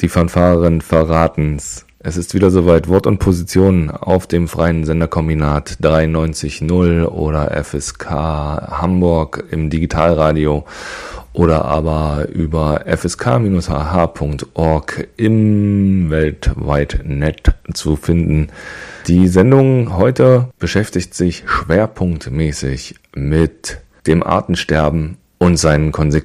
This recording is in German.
Die Fanfaren verraten's. Es ist wieder soweit. Wort und Position auf dem freien Senderkombinat 93.0 oder FSK Hamburg im Digitalradio oder aber über fsk-hh.org im weltweiten Netz zu finden. Die Sendung heute beschäftigt sich schwerpunktmäßig mit dem Artensterben und seinen Konsequenzen.